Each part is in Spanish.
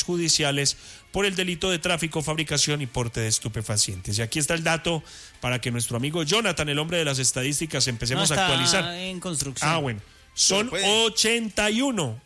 judiciales por el delito de tráfico, fabricación y porte de estupefacientes. Y aquí está el dato para que nuestro amigo Jonathan, el hombre de las estadísticas, empecemos a actualizar. En construcción. Bueno. Son 81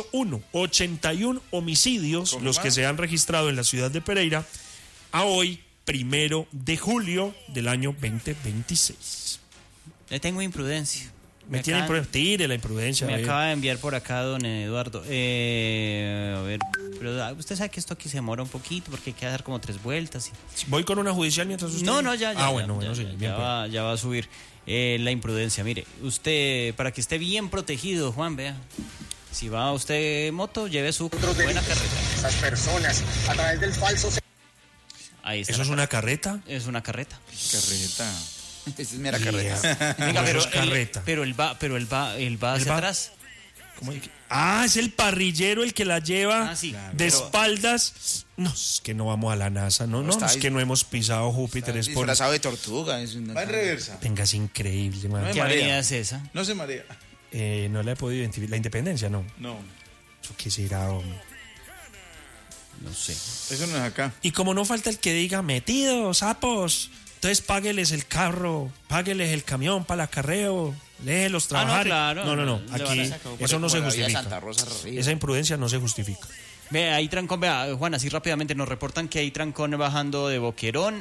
homicidios los que se han registrado en la ciudad de Pereira a hoy, 1 de julio del año 2026. Le tengo imprudencia. Tire la imprudencia. Me acaba de enviar por acá don Eduardo. A ver, pero usted sabe que esto aquí se demora un poquito porque hay que dar como 3 vueltas. ¿Voy con una judicial mientras usted? No, ya. Ya va a subir la imprudencia. Mire, usted, para que esté bien protegido, Juan, vea. Si va usted en moto, lleve su buena carreta. Esas personas, a través del falso... Ahí está. ¿Eso es una carreta? Es una carreta. Carreta. Esa es mera carreta. Venga, pero es carreta. Pero él va hacia atrás. ¿Cómo es? Es el parrillero el que la lleva de espaldas. No, es que no vamos a la NASA, no, es que no hemos pisado Júpiter. Es disfrazado de tortuga. Va en reversa. Venga, es increíble, man. ¿Qué avenida es esa? No se marea. No la he podido identificar. ¿La Independencia? No. ¿Eso qué será, hombre? No sé. Eso no es acá. Y como no falta el que diga, metidos, sapos, entonces págueles el carro, págueles el camión para el acarreo, déjelos trabajar. No. Aquí eso no se justifica. Esa imprudencia no se justifica. Ve, hay trancón, vea, Juan, así rápidamente nos reportan que hay trancón bajando de Boquerón.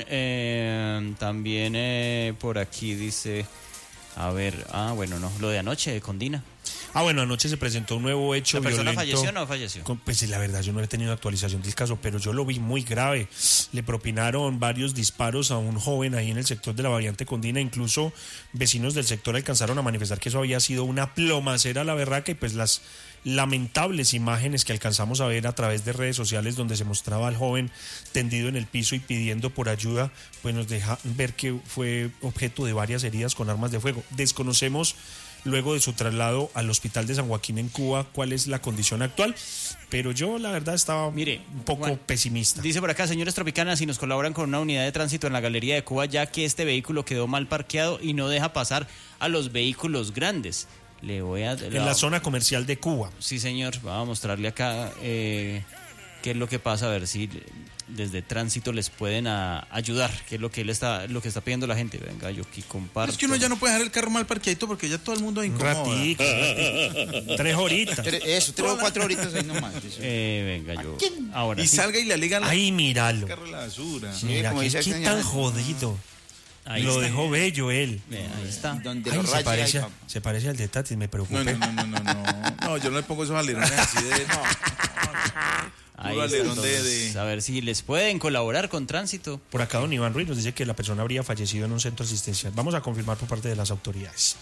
También por aquí dice, a ver, lo de anoche de Condina. Anoche se presentó un nuevo hecho violento. ¿La persona falleció o no falleció? Pues la verdad, yo no he tenido actualización del caso, pero yo lo vi muy grave. Le propinaron varios disparos a un joven ahí en el sector de la variante Condina. Incluso vecinos del sector alcanzaron a manifestar que eso había sido una plomacera a la berraca, y pues las lamentables imágenes que alcanzamos a ver a través de redes sociales donde se mostraba al joven tendido en el piso y pidiendo por ayuda, pues nos deja ver que fue objeto de varias heridas con armas de fuego. Desconocemos, luego de su traslado al hospital de San Joaquín en Cuba, cuál es la condición actual, pero yo la verdad estaba un poco pesimista. Dice por acá, señores Tropicanas, si nos colaboran con una unidad de tránsito en la Galería de Cuba, ya que este vehículo quedó mal parqueado y no deja pasar a los vehículos grandes. En la zona comercial de Cuba. Sí, señor, vamos a mostrarle acá qué es lo que pasa, a ver si desde tránsito les pueden ayudar, qué es lo que está pidiendo la gente. Venga, yo aquí comparto. Es que uno ya no puede dejar el carro mal parqueadito porque ya todo el mundo incomoda. Un ratito. 3 horitas. 3 o 4 horitas ahí nomás. Venga, yo. Ahora y sí. salga y le ligan míralo. el carro de la basura. Mira, qué tan jodido. Ahí lo dejó bello él. Ahí está. Se parece al de Tati, me preocupé. No, yo no le pongo esos alerones así de... Ahí está, a ver si les pueden colaborar con tránsito. Por acá don Iván Ruiz nos dice que la persona habría fallecido en un centro asistencial. Vamos a confirmar por parte de las autoridades.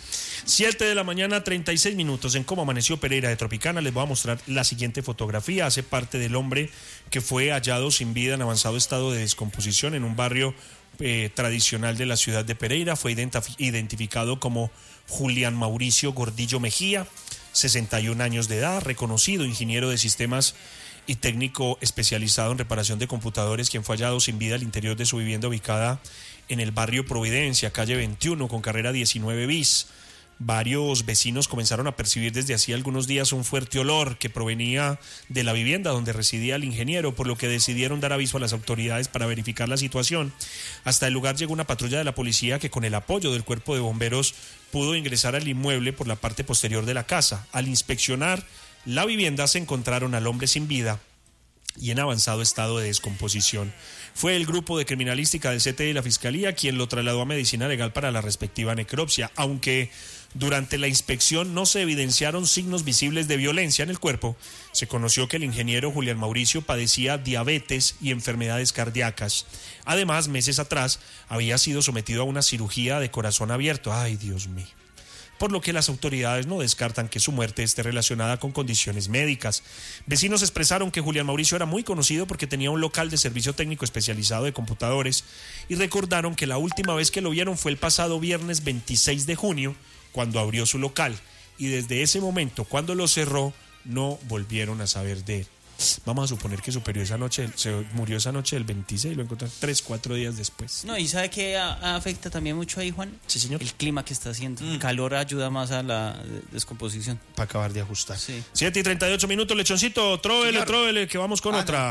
7:36 a.m. en Cómo Amaneció Pereira de Tropicana. Les voy a mostrar la siguiente fotografía. Hace parte del hombre que fue hallado sin vida en avanzado estado de descomposición en un barrio tradicional de la ciudad de Pereira. Fue identificado como Julián Mauricio Gordillo Mejía, 61 años de edad, reconocido ingeniero de sistemas y técnico especializado en reparación de computadores, quien fue hallado sin vida al interior de su vivienda ubicada en el barrio Providencia, calle 21 con carrera 19 bis. Varios vecinos comenzaron a percibir desde hacía algunos días un fuerte olor que provenía de la vivienda donde residía el ingeniero, por lo que decidieron dar aviso a las autoridades para verificar la situación. Hasta el lugar llegó una patrulla de la policía que, con el apoyo del cuerpo de bomberos, pudo ingresar al inmueble por la parte posterior de la casa. Al inspeccionar la vivienda se encontraron al hombre sin vida y en avanzado estado de descomposición. Fue el grupo de criminalística del CTI y la Fiscalía quien lo trasladó a medicina legal para la respectiva necropsia, aunque durante la inspección no se evidenciaron signos visibles de violencia en el cuerpo. Se conoció que el ingeniero Julián Mauricio padecía diabetes y enfermedades cardíacas. Además, meses atrás había sido sometido a una cirugía de corazón abierto. ¡Ay, Dios mío! Por lo que las autoridades no descartan que su muerte esté relacionada con condiciones médicas. Vecinos expresaron que Julián Mauricio era muy conocido porque tenía un local de servicio técnico especializado de computadores y recordaron que la última vez que lo vieron fue el pasado viernes 26 de junio, cuando abrió su local, y desde ese momento, cuando lo cerró, no volvieron a saber de él. Vamos a suponer que se murió esa noche del 26 y lo encontraron 3-4 días después. No, y ¿sabe qué afecta también mucho ahí, Juan? Sí, señor. El clima que está haciendo. El calor ayuda más a la descomposición. Para acabar de ajustar. Sí. 7:38 a.m, lechoncito, tróvele, que vamos con otra.